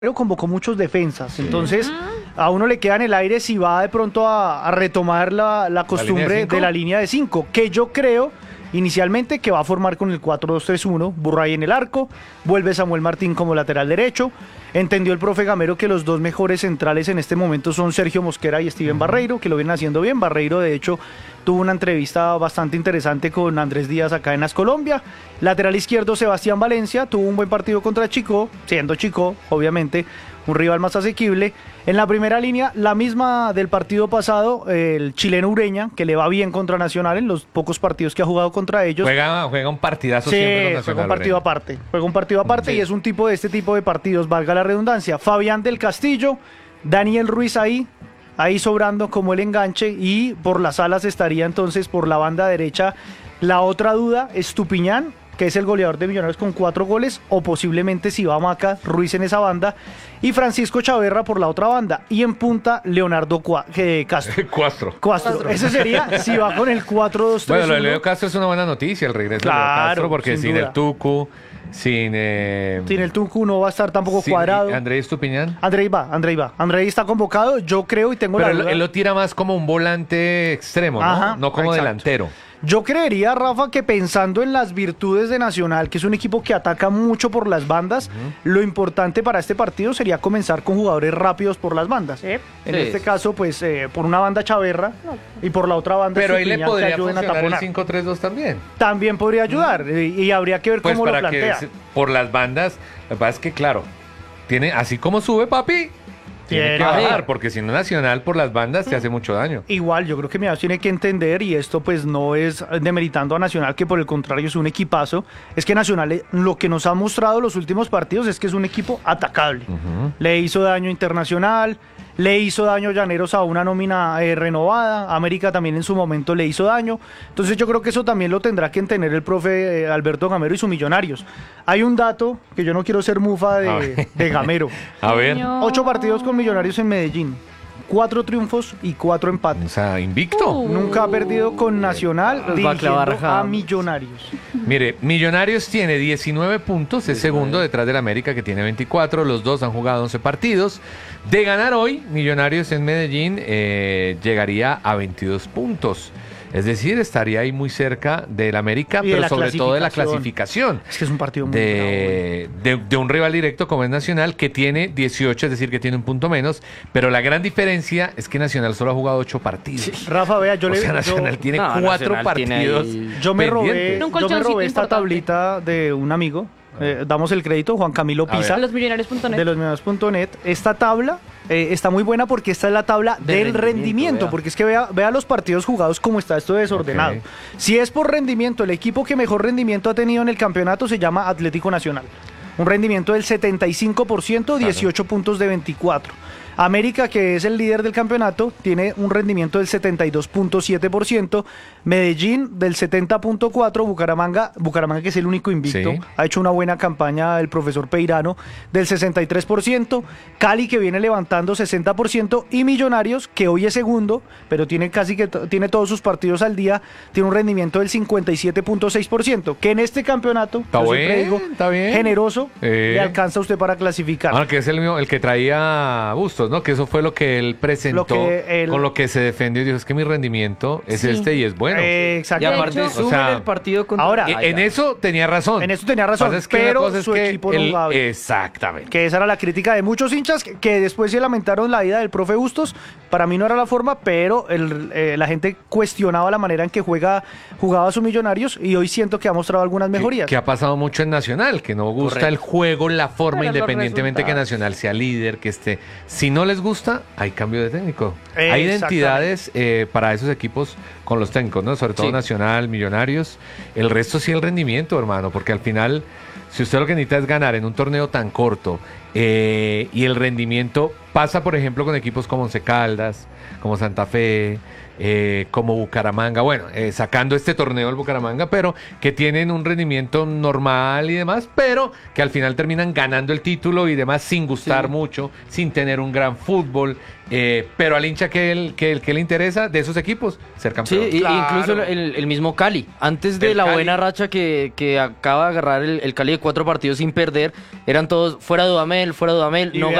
pero convocó muchos defensas, entonces a uno le queda en el aire si va de pronto a retomar la costumbre de la línea de 5, que yo creo inicialmente que va a formar con el 4-2-3-1, Burray en el arco, vuelve Samuel Martín como lateral derecho. Entendió el profe Gamero que los dos mejores centrales en este momento son Sergio Mosquera y Steven Barreiro, que lo vienen haciendo bien. Barreiro, de hecho, tuvo una entrevista bastante interesante con Andrés Díaz acá en As Colombia. Lateral izquierdo, Sebastián Valencia, tuvo un buen partido contra Chico, siendo Chico, obviamente, un rival más asequible. En la primera línea, la misma del partido pasado, el chileno Ureña, que le va bien contra Nacional en los pocos partidos que ha jugado contra ellos. Juega un partidazo siempre con Nacional. Juega un partido aparte, y es un tipo de este tipo de partidos, valga la redundancia. Fabián del Castillo, Daniel Ruiz ahí sobrando como el enganche, y por las alas estaría entonces por la banda derecha. La otra duda es Tupiñán, que es el goleador de Millonarios con 4 goles, o posiblemente si va Maca, Ruiz en esa banda, y Francisco Chaverra por la otra banda, y en punta Leonardo Castro. Castro. Ese sería si va con el 4-2-3-1. Bueno, lo de Leo Castro es una buena noticia, el regreso de Leo Castro, porque sin el Tucu, sin el Tucu no va a estar tampoco Cuadrado. ¿Andrés Tupiñán? Andrei va. Andrei está convocado, yo creo, y tengo la duda. Pero él lo tira más como un volante extremo, ¿no? Ajá, no como exacto. delantero. Yo creería, Rafa, que pensando en las virtudes de Nacional, que es un equipo que ataca mucho por las bandas, lo importante para este partido sería comenzar con jugadores rápidos por las bandas. En este caso, pues, por una banda Chaverra y por la otra banda Pero ahí le Estupiñán, podría que ayuden a funcionar el taponar. 5-3-2 también. También podría ayudar, y habría que ver Pues cómo lo para plantea. que por las bandas, lo que pasa es que, claro, tiene así como sube, papi, tiene que bajar, porque si no Nacional por las bandas te hace mucho daño. Igual, yo creo que Millonarios tiene que entender, y esto pues no es demeritando a Nacional, que por el contrario es un equipazo, es que Nacional lo que nos ha mostrado los últimos partidos es que es un equipo atacable. Le hizo daño a Internacional, le hizo daño a Llaneros a una nómina renovada, América también en su momento le hizo daño, entonces yo creo que eso también lo tendrá que entender el profe Alberto Gamero y sus Millonarios. Hay un dato que yo no quiero ser mufa de Gamero. A ver. 8 partidos con Millonarios en Medellín, 4 triunfos y 4 empates. O sea, invicto. Nunca ha perdido con Nacional dirigiendo a Millonarios. Mire, Millonarios tiene 19 puntos, es segundo detrás del América, que tiene 24. Los dos han jugado 11 partidos. De ganar hoy, Millonarios en Medellín llegaría a 22 puntos. Es decir, estaría ahí muy cerca del América, pero sobre todo de la clasificación. Es que es un partido muy de un rival directo como es Nacional, que tiene 18, es decir, que tiene un punto menos. Pero la gran diferencia es que Nacional solo ha jugado 8 partidos. Sí. Rafa, vea, Nacional tiene 4 partidos. Yo me robé esta tablita de un amigo. Damos el crédito, Juan Camilo Pisa, de losmillonarios.net. De losmillonarios.net. Esta tabla está muy buena porque esta es la tabla del rendimiento, porque es que vea los partidos jugados como está esto desordenado. Okay. Si es por rendimiento, el equipo que mejor rendimiento ha tenido en el campeonato se llama Atlético Nacional. Un rendimiento del 75%, 18 puntos de 24. América, que es el líder del campeonato, tiene un rendimiento del 72.7%, Medellín del 70.4%, Bucaramanga que es el único invicto, ha hecho una buena campaña el profesor Peirano, del 63%, Cali, que viene levantando 60%, y Millonarios, que hoy es segundo, pero tiene tiene todos sus partidos al día, tiene un rendimiento del 57.6%, que en este campeonato, está bien, generoso, le alcanza a usted para clasificar. Que es el que traía Bustos, ¿no? Que eso fue lo que él presentó, con lo que se defendió y dijo, es que mi rendimiento es este y es bueno. Exacto. Y aparte el partido contra... Ahora, en eso tenía razón. Pero su equipo no jugaba bien. Exactamente. Que esa era la crítica de muchos hinchas que después se lamentaron la ida del profe Bustos. Para mí no era la forma, pero la gente cuestionaba la manera en que jugaba a sus Millonarios, y hoy siento que ha mostrado algunas mejorías. Que ha pasado mucho en Nacional, que no gusta el juego, la forma, pero independientemente que Nacional sea líder, que esté... Si no les gusta, hay cambio de técnico. Hay identidades para esos equipos con los técnicos, ¿no? Sobre todo Nacional, Millonarios. El resto sí el rendimiento, hermano, porque al final, si usted lo que necesita es ganar en un torneo tan corto, y el rendimiento pasa, por ejemplo, con equipos como Once Caldas, como Santa Fe, como Bucaramanga, sacando este torneo el Bucaramanga, pero que tienen un rendimiento normal y demás, pero que al final terminan ganando el título y demás sin gustar mucho, sin tener un gran fútbol, pero al hincha que le interesa de esos equipos ser campeón. Sí, incluso el mismo Cali, antes de la buena racha que acaba de agarrar el Cali de 4 partidos sin perder, eran todos fuera de Dudamel, Dudamel, fuera Dudamel, no